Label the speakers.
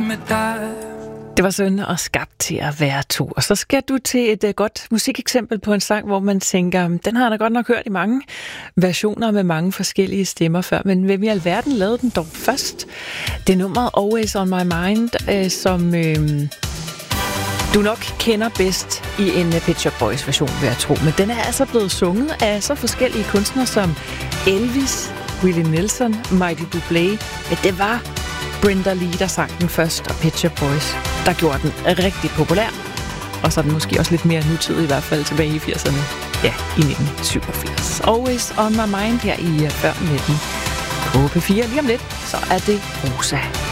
Speaker 1: med dig.
Speaker 2: Det var sådan og skabt til at være to. Og så skal du til et godt musikeksempel på en sang, hvor man tænker, den har jeg da godt nok hørt i mange versioner med mange forskellige stemmer før, men hvem i alverden lavede den dog først? Det er nummeret Always on My Mind, som du nok kender bedst i en Pet Shop Boys version, vil jeg tro. Men den er altså blevet sunget af så forskellige kunstnere som Elvis, Willie Nelson, Michael Bublé. Men det var Brenda Lee, der sang den først, og Pet Shop Boys, der gjorde den rigtig populær. Og så er den måske også lidt mere nutidig, i hvert fald tilbage i 80'erne. Ja, i 1987. Always on My Mind her i Før Netten. På P4 lige om lidt, så er det Rosa.